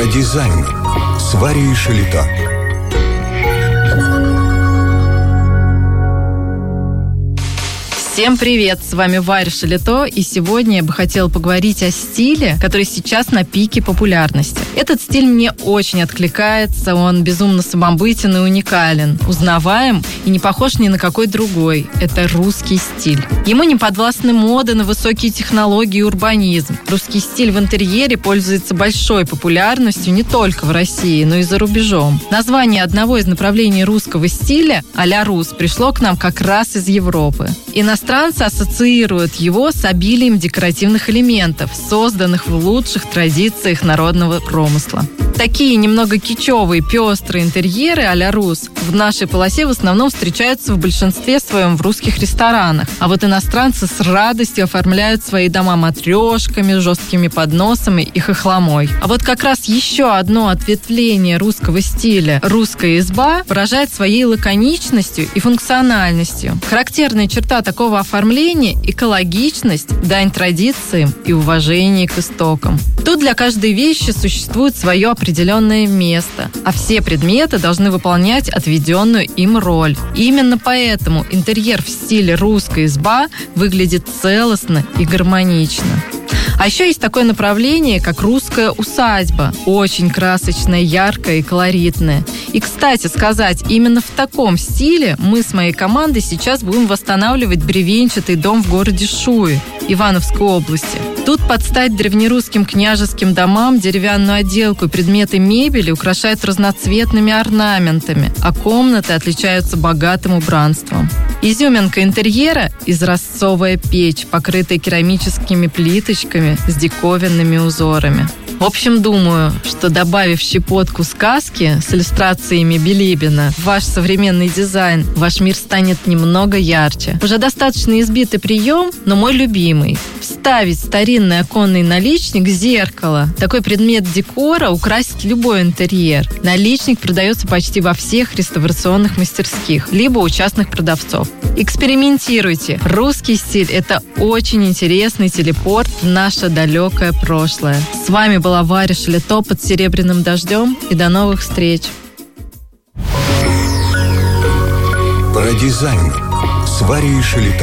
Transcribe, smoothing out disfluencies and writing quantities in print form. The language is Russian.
дизайн с Варей Шелито. Всем привет! С вами Варя Шелито, и сегодня я бы хотела поговорить о стиле, который сейчас на пике популярности. Этот стиль мне очень откликается, он безумно самобытен и уникален, узнаваем и не похож ни на какой другой. Это русский стиль. Ему не подвластны моды на высокие технологии и урбанизм. Русский стиль в интерьере пользуется большой популярностью не только в России, но и за рубежом. Название одного из направлений русского стиля, а-ля Рус, пришло к нам как раз из Европы. Иностранцы ассоциируют его с обилием декоративных элементов, созданных в лучших традициях народного промысла. Такие немного кичевые, пестрые интерьеры а-ля Рус в нашей полосе в основном встречаются в большинстве своем в русских ресторанах. А вот иностранцы с радостью оформляют свои дома матрешками, жесткими подносами и хохломой. А вот как раз еще одно ответвление русского стиля – русская изба поражает своей лаконичностью и функциональностью. Характерная черта такого оформления – экологичность, дань традициям и уважение к истокам. Тут для каждой вещи существует свое определенное место, а все предметы должны выполнять отведенную им роль. И именно поэтому интерьер в стиле русская изба выглядит целостно и гармонично. А еще есть такое направление, как русская усадьба. Очень красочная, яркая и колоритная. И, кстати сказать, именно в таком стиле мы с моей командой сейчас будем восстанавливать бревенчатый дом в городе Шуи, Ивановской области. Тут под стать древнерусским княжеским домам деревянную отделку и предметы мебели украшают разноцветными орнаментами, а комнаты отличаются богатым убранством. Изюминка интерьера – изразцовая печь, покрытая керамическими плиточками с диковинными узорами. В общем, думаю, что добавив щепотку сказки с иллюстрациями Билибина в ваш современный дизайн, ваш мир станет немного ярче. Уже достаточно избитый прием, но мой любимый. Вставить старинный оконный наличник в зеркало. Такой предмет декора украсит любой интерьер. Наличник продается почти во всех реставрационных мастерских, либо у частных продавцов. Экспериментируйте. Русский стиль – это очень интересный телепорт в наше далекое прошлое. С вами была Варя Шелито под серебряным дождем, и до новых встреч. Про дизайн с Варей Шелито.